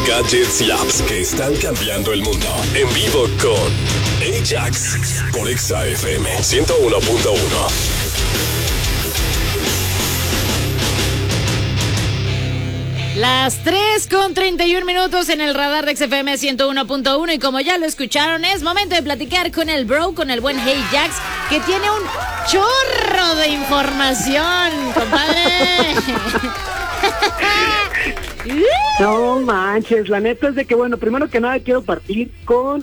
gadgets y apps que están cambiando el mundo. En vivo con Ajax por Exa FM 101.1. Las 3:31 en el radar de XFM 101.1 y como ya lo escucharon, es momento de platicar con el bro, con el buen Hey Jax, que tiene un chorro de información, compadre. No manches, la neta es de que, bueno, primero que nada quiero partir con...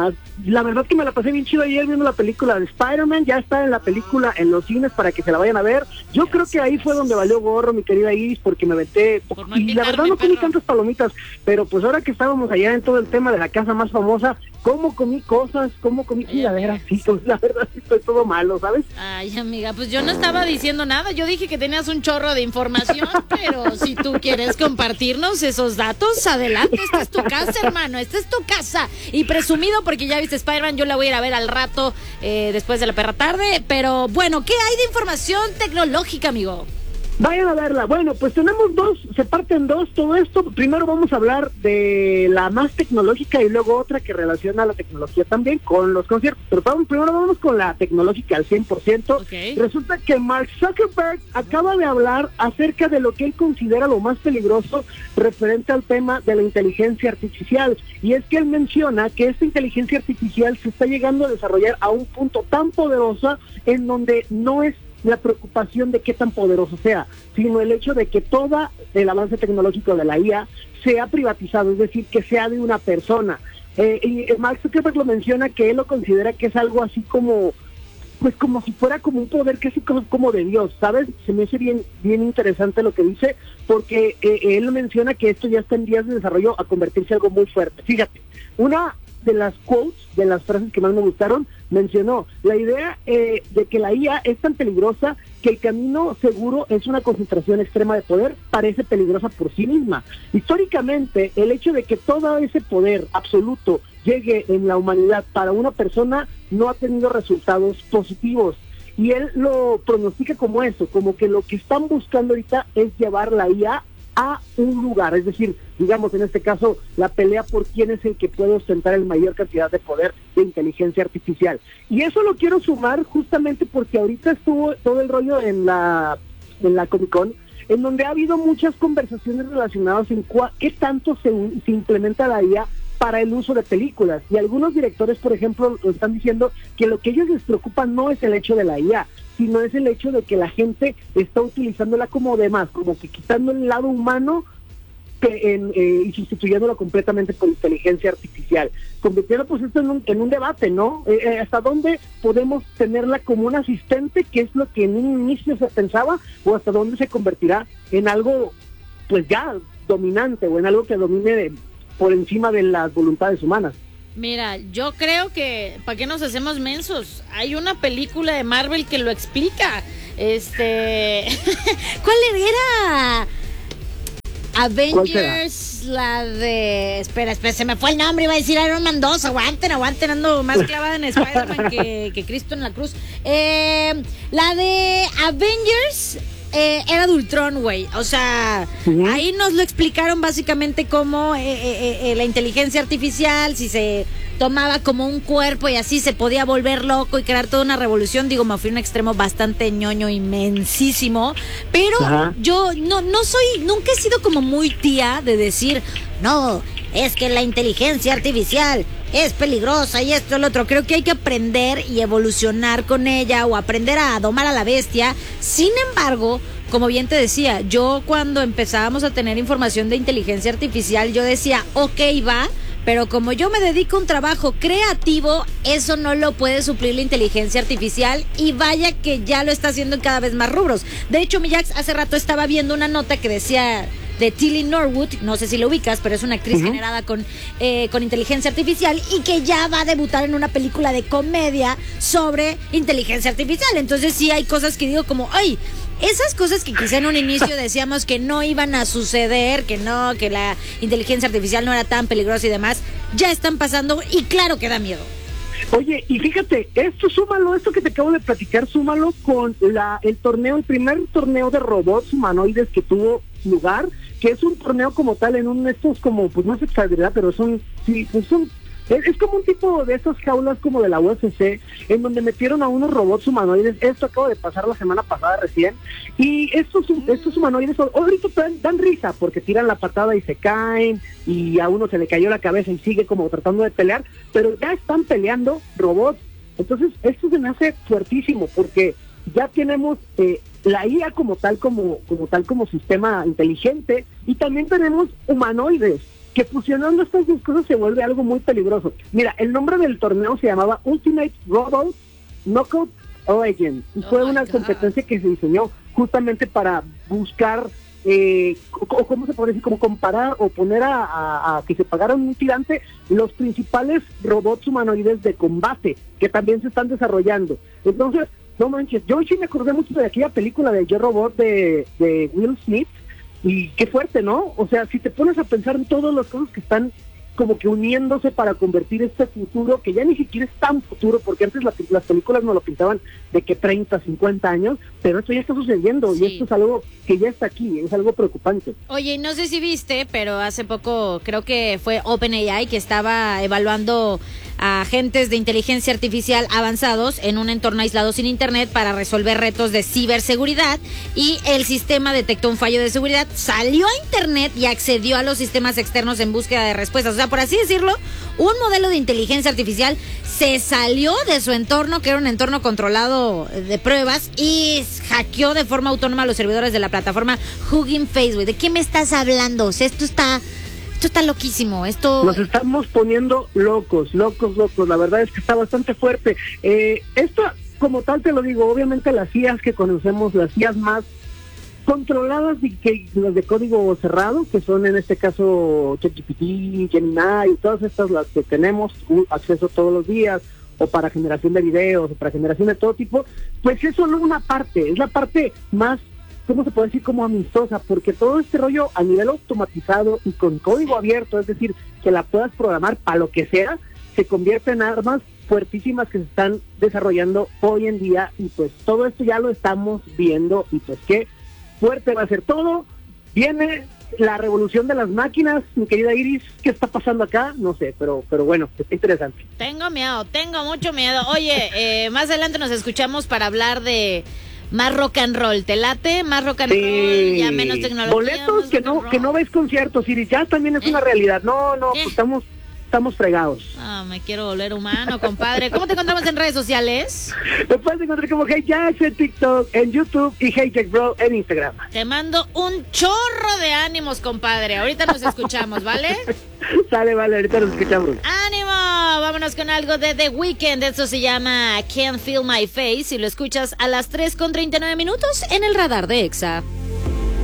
la verdad que me la pasé bien chido ayer viendo la película de Spider-Man. Ya está en la película en los cines para que se la vayan a ver. Yo creo que ahí fue donde valió gorro, mi querida Iris, porque me aventé... Y la verdad no comí tantas palomitas, pero pues ahora que estábamos allá en todo el tema de la casa más famosa, ¿cómo comí cosas? ¿Cómo comí chingaderas? Sí, pues la verdad sí estoy todo malo, ¿sabes? Ay, amiga, pues yo no estaba diciendo nada. Yo dije que tenías un chorro de información, pero si tú quieres compartirnos esos datos, adelante. Esta es tu casa, hermano, esta es tu casa. Y presumido porque ya viste Spider-Man, yo la voy a ir a ver al rato, después de la perra tarde. Pero bueno, ¿qué hay de información tecnológica, amigo? Vayan a verla. Bueno, pues tenemos dos, se parten dos todo esto. Primero vamos a hablar de la más tecnológica y luego otra que relaciona la tecnología también con los conciertos. Pero primero vamos con la tecnológica al 100%. Okay. Resulta que Mark Zuckerberg acaba de hablar acerca de lo que él considera lo más peligroso referente al tema de la inteligencia artificial. Y es que él menciona que esta inteligencia artificial se está llegando a desarrollar a un punto tan poderoso en donde no es la preocupación de qué tan poderoso sea, sino el hecho de que todo el avance tecnológico de la IA sea privatizado, es decir, que sea de una persona. Y Mark Zuckerberg lo menciona, que él lo considera que es algo así como, pues como si fuera como un poder que es como de Dios, ¿sabes? Se me hace bien interesante lo que dice, porque él menciona que esto ya está en vías de desarrollo a convertirse en algo muy fuerte. Fíjate, una de las quotes, de las frases que más me gustaron, mencionó la idea de que la IA es tan peligrosa que el camino seguro es una concentración extrema de poder, parece peligrosa por sí misma. Históricamente, el hecho de que todo ese poder absoluto llegue en la humanidad para una persona no ha tenido resultados positivos. Y él lo pronostica como eso, como que lo que están buscando ahorita es llevar la IA a un lugar, es decir, digamos en este caso la pelea por quién es el que puede ostentar el mayor cantidad de poder de inteligencia artificial. Y eso lo quiero sumar justamente porque ahorita estuvo todo el rollo en la Comic Con, en donde ha habido muchas conversaciones relacionadas en qué tanto se implementa la IA para el uso de películas. Y algunos directores, por ejemplo, lo están diciendo que lo que a ellos les preocupa no es el hecho de la IA, sino es el hecho de que la gente está utilizándola como demás, como que quitando el lado humano y sustituyéndolo completamente por inteligencia artificial, convirtiendo pues esto en un debate, ¿no? ¿Hasta dónde podemos tenerla como un asistente, que es lo que en un inicio se pensaba, o hasta dónde se convertirá en algo pues ya dominante, o en algo que domine por encima de las voluntades humanas? Mira, yo creo que, ¿para qué nos hacemos mensos? Hay una película de Marvel que lo explica. ¿Cuál era? Avengers, la de... Espera, se me fue el nombre, iba a decir Iron Man 2, aguanten, ando más clavada en Spider-Man que Cristo en la cruz. La de Avengers... era de Ultron, güey. O sea, ahí nos lo explicaron básicamente cómo la inteligencia artificial, si se tomaba como un cuerpo y así se podía volver loco y crear toda una revolución. Digo, me fui a un extremo bastante ñoño, inmensísimo. Pero yo nunca he sido como muy tía de decir, no, es que la inteligencia artificial es peligrosa y esto, el otro. Creo que hay que aprender y evolucionar con ella, o aprender a domar a la bestia. Sin embargo, como bien te decía, yo cuando empezábamos a tener información de inteligencia artificial, yo decía, ok, va, pero como yo me dedico a un trabajo creativo, eso no lo puede suplir la inteligencia artificial, y vaya que ya lo está haciendo en cada vez más rubros. De hecho, mi Jax, hace rato estaba viendo una nota que decía de Tilly Norwood, no sé si lo ubicas, pero es una actriz generada con inteligencia artificial, y que ya va a debutar en una película de comedia sobre inteligencia artificial. Entonces sí hay cosas que digo como, ay, esas cosas que quizá en un inicio decíamos que no iban a suceder, que no, que la inteligencia artificial no era tan peligrosa y demás, ya están pasando, y claro que da miedo. Oye, y fíjate, esto que te acabo de platicar, súmalo con el primer torneo de robots humanoides que tuvo lugar, que es un torneo como tal en estos como, pues no es exaggerado, pero es como un tipo de esas jaulas como de la UFC, en donde metieron a unos robots humanoides. Esto acaba de pasar la semana pasada recién. Y estos humanoides ahorita dan risa, porque tiran la patada y se caen, y a uno se le cayó la cabeza y sigue como tratando de pelear, pero ya están peleando robots. Entonces, esto se me hace fuertísimo, porque ya tenemos la IA como sistema inteligente, y también tenemos humanoides, que fusionando estas dos cosas se vuelve algo muy peligroso. Mira, el nombre del torneo se llamaba Ultimate Robot Knockout Legends, y fue una competencia que se diseñó justamente para buscar, ¿cómo se puede decir? Como comparar o poner a que se pagaran un tirante los principales robots humanoides de combate, que también se están desarrollando. Entonces, no manches, yo sí me acordé mucho de aquella película de Yo Robot de Will Smith. Y qué fuerte, ¿no? O sea, si te pones a pensar en todas las cosas que están como que uniéndose para convertir este futuro, que ya ni siquiera es tan futuro, porque antes las películas nos lo pintaban de que 30, 50 años, pero esto ya está sucediendo, sí. Y esto es algo que ya está aquí, es algo preocupante. Oye, no sé si viste, pero hace poco creo que fue OpenAI que estaba evaluando a agentes de inteligencia artificial avanzados en un entorno aislado sin internet para resolver retos de ciberseguridad, y el sistema detectó un fallo de seguridad, salió a internet y accedió a los sistemas externos en búsqueda de respuestas. O sea, por así decirlo, un modelo de inteligencia artificial se salió de su entorno, que era un entorno controlado de pruebas, y hackeó de forma autónoma los servidores de la plataforma Hugging Face, güey. ¿De qué me estás hablando? O sea, esto está loquísimo. Nos estamos poniendo locos. La verdad es que está bastante fuerte. Esto, como tal, te lo digo, obviamente las IAs que conocemos, las IAs más controladas y que las de código cerrado, que son en este caso ChatGPT, Gemini y todas estas, las que tenemos acceso todos los días, o para generación de videos, o para generación de todo tipo, pues es solo una parte, es la parte más, ¿cómo se puede decir? Como amistosa, porque todo este rollo a nivel automatizado y con código abierto, es decir, que la puedas programar para lo que sea, se convierte en armas fuertísimas que se están desarrollando hoy en día, y pues todo esto ya lo estamos viendo, y pues qué fuerte va a ser todo. Viene la revolución de las máquinas, mi querida Iris. ¿Qué está pasando acá? No sé, pero bueno, está interesante. Tengo mucho miedo. Oye, más adelante nos escuchamos para hablar de más rock and roll. ¿Te late? Más rock and roll, ya menos tecnología. Boletos que no ves conciertos, Iris, ya también es una realidad. No, pues estamos fregados. Me quiero volver humano, compadre. ¿Cómo te encontramos en redes sociales? Me puedes encontrar como Hey Jax en TikTok, en YouTube, y Hey Jax Bro en Instagram. Te mando un chorro de ánimos, compadre. Ahorita nos escuchamos, ¿vale? Sale, vale, ahorita nos escuchamos. ¡Ánimo! Vámonos con algo de The Weeknd. Eso se llama Can't Feel My Face, y lo escuchas a las 3:39 en el radar de Exa.